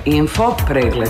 Info pregled.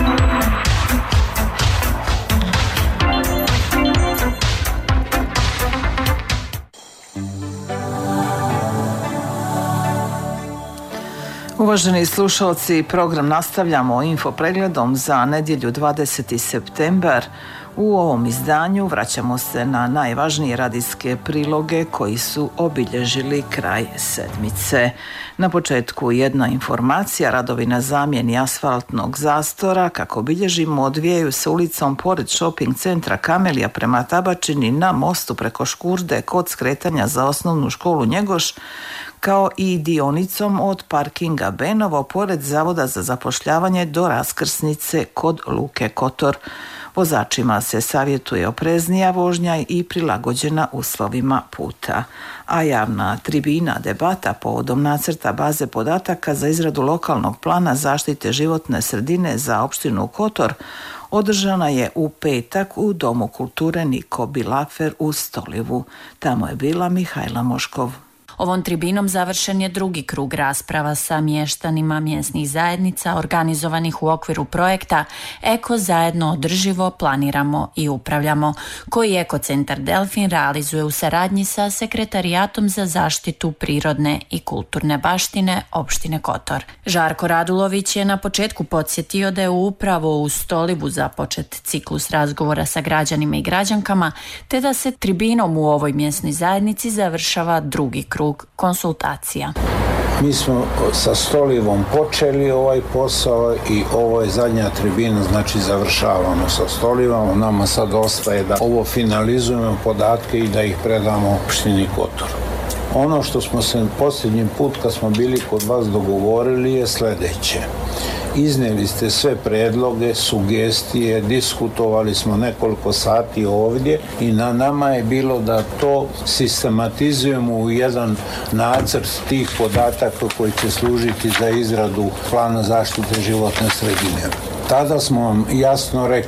Uvaženi slušalci, program nastavljamo info pregledom za nedjelju 20. septembar. U ovom izdanju vraćamo se na najvažnije radijske priloge koji su obilježili kraj sedmice. Na početku jedna informacija, radovi na zamjeni asfaltnog zastora, kako bilježimo, odvijaju se ulicom pored shopping centra Kamelija prema Tabačini na mostu preko Škurde kod skretanja za osnovnu školu Njegoš, kao i dionicom od parkinga Benovo pored Zavoda za zapošljavanje do raskrsnice kod Luke Kotor. Vozačima se savjetuje opreznija vožnja i prilagođena uslovima puta. A javna tribina debata povodom nacrta baze podataka za izradu lokalnog plana zaštite životne sredine za opštinu Kotor održana je u petak u Domu kulture Niko Bilafer u Stolivu. Tamo je bila Mihajla Moškov. Ovom tribinom završen je drugi krug rasprava sa mještanima mjesnih zajednica organizovanih u okviru projekta Eko zajedno održivo planiramo i upravljamo, koji Ekocentar Delfin realizuje u saradnji sa Sekretarijatom za zaštitu prirodne i kulturne baštine opštine Kotor. Žarko Radulović je na početku podsjetio da je upravo u Stolivu započet ciklus razgovora sa građanima i građankama, te da se tribinom u ovoj mjesnoj zajednici završava drugi krug konsultacija. Mi smo sa Stolivom počeli ovaj posao i ovo je zadnja tribina, znači završavamo sa Stolivom. Nama sad ostaje da ovo finalizujemo podatke i da ih predamo opštini Kotor. Ono što smo se posljednji put kad smo bili kod vas dogovorili je sljedeće. Iznijeli ste sve predloge, sugestije, diskutovali smo nekoliko sati ovdje i na nama je bilo da to sistematizujemo u jedan nacrt tih podataka koji će služiti za izradu plana zaštite životne sredine. Tada smo vam jasno rekli